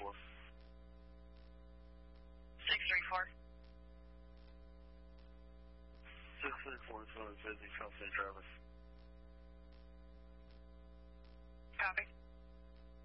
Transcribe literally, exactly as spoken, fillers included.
four. six three four. six three four is one of the busy company drivers.